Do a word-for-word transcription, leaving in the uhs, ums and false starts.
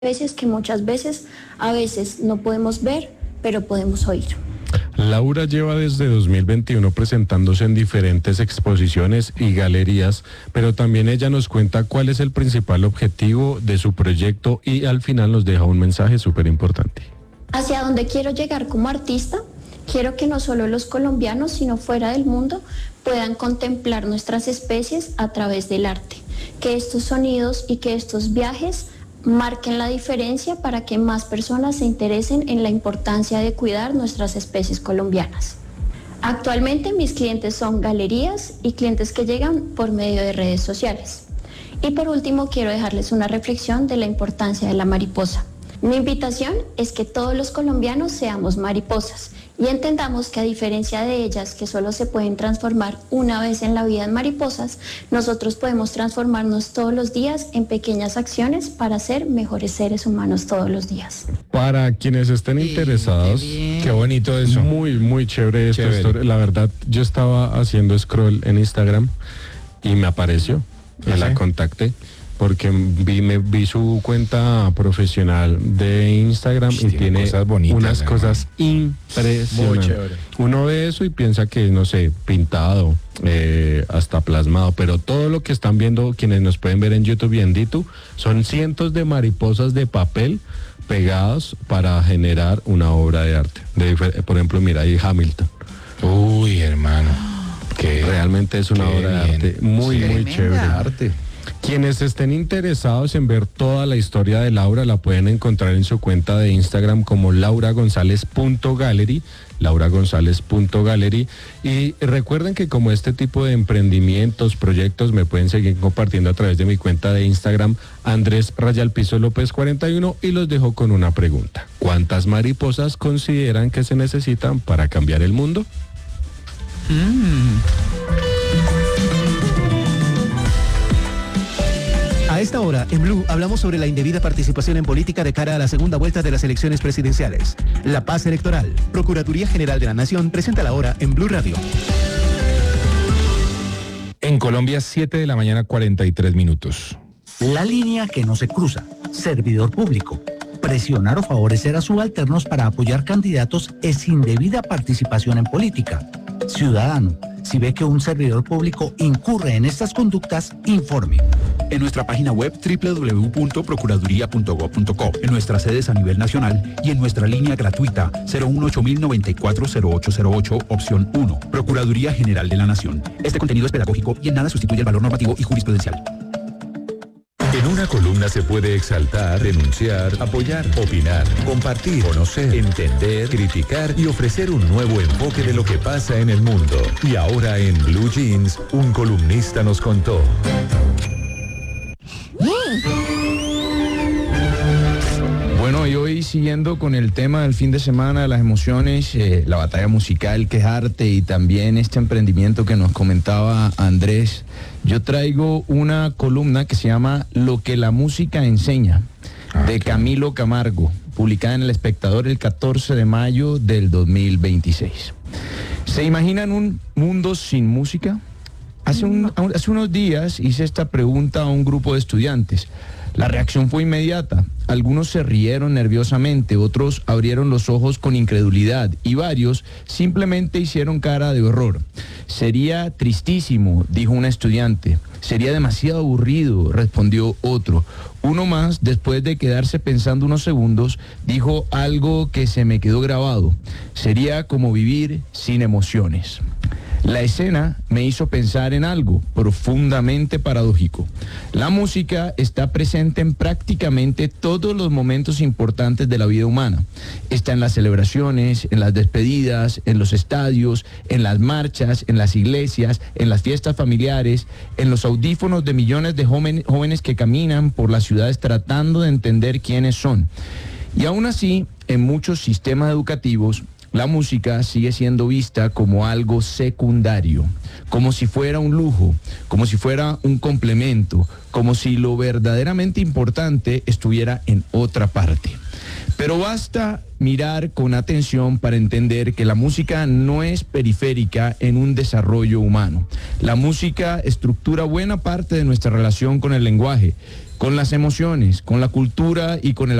veces que muchas veces, a veces no podemos ver, pero podemos oír. Laura lleva desde dos mil veintiuno presentándose en diferentes exposiciones y galerías, pero también ella nos cuenta cuál es el principal objetivo de su proyecto y al final nos deja un mensaje súper importante. Hacia dónde quiero llegar como artista, quiero que no solo los colombianos, sino fuera del mundo, puedan contemplar nuestras especies a través del arte. Que estos sonidos y que estos viajes marquen la diferencia para que más personas se interesen en la importancia de cuidar nuestras especies colombianas. Actualmente mis clientes son galerías y clientes que llegan por medio de redes sociales. Y por último quiero dejarles una reflexión de la importancia de la mariposa. Mi invitación es que todos los colombianos seamos mariposas y entendamos que a diferencia de ellas, que solo se pueden transformar una vez en la vida en mariposas, nosotros podemos transformarnos todos los días en pequeñas acciones para ser mejores seres humanos todos los días. Para quienes estén interesados, qué bonito eso. Muy, muy chévere esta historia. La verdad, yo estaba haciendo scroll en Instagram y me apareció, me la contacté. Porque vi, me, vi su cuenta profesional de Instagram y tiene cosas bonitas, unas hermano. cosas impresionantes. Muy chévere. Uno ve eso y piensa que, no sé, pintado, eh, hasta plasmado, pero todo lo que están viendo, quienes nos pueden ver en YouTube y en Ditu, son cientos de mariposas de papel pegadas para generar una obra de arte. De, por ejemplo, mira ahí Hamilton. Uy, hermano. Qué, Realmente es una qué obra de bien. arte muy, Sí, muy tremenda chévere. arte. Quienes estén interesados en ver toda la historia de Laura la pueden encontrar en su cuenta de Instagram como laura gonzález punto gallery, laura gonzález punto gallery, y recuerden que como este tipo de emprendimientos, proyectos me pueden seguir compartiendo a través de mi cuenta de Instagram Andrés Rayal Piso López cuarenta y uno, y los dejo con una pregunta: ¿cuántas mariposas consideran que se necesitan para cambiar el mundo? Mm. A esta hora, en Blue, hablamos sobre la indebida participación en política de cara a la segunda vuelta de las elecciones presidenciales. La paz electoral. Procuraduría General de la Nación presenta la hora en Blue Radio. En Colombia, siete de la mañana, cuarenta y tres minutos. La línea que no se cruza. Servidor público. Presionar o favorecer a subalternos para apoyar candidatos es indebida participación en política. Ciudadano, si ve que un servidor público incurre en estas conductas, informe. En nuestra página web doble u doble u doble u punto procuraduría punto gob punto co, en nuestras sedes a nivel nacional y en nuestra línea gratuita cero uno ocho mil noventa y cuatro cero ocho cero ocho, opción uno. Procuraduría General de la Nación. Este contenido es pedagógico y en nada sustituye el valor normativo y jurisprudencial. En una columna se puede exaltar, denunciar, apoyar, opinar, compartir, conocer, entender, criticar y ofrecer un nuevo enfoque de lo que pasa en el mundo. Y ahora en Blue Jeans, un columnista nos contó. Bueno, y hoy siguiendo con el tema del fin de semana, las emociones, eh, la batalla musical que es arte y también este emprendimiento que nos comentaba Andrés, yo traigo una columna que se llama Lo que la música enseña, ah, de Camilo Camargo, publicada en El Espectador el catorce de mayo del dos mil veintiséis. ¿Se imaginan un mundo sin música? Hace, un, hace unos días hice esta pregunta a un grupo de estudiantes. La reacción fue inmediata. Algunos se rieron nerviosamente, otros abrieron los ojos con incredulidad y varios simplemente hicieron cara de horror. Sería tristísimo, dijo una estudiante. Sería demasiado aburrido, respondió otro. Uno más, después de quedarse pensando unos segundos, dijo algo que se me quedó grabado. Sería como vivir sin emociones. La escena me hizo pensar en algo profundamente paradójico. La música está presente en prácticamente todos los momentos importantes de la vida humana. Está en las celebraciones, en las despedidas, en los estadios, en las marchas, en las iglesias, en las fiestas familiares, en los audífonos de millones de joven, jóvenes que caminan por las ciudades tratando de entender quiénes son. Y aún así, en muchos sistemas educativos, la música sigue siendo vista como algo secundario, como si fuera un lujo, como si fuera un complemento, como si lo verdaderamente importante estuviera en otra parte. Pero basta mirar con atención para entender que la música no es periférica en un desarrollo humano. La música estructura buena parte de nuestra relación con el lenguaje. con las emociones, con la cultura y con el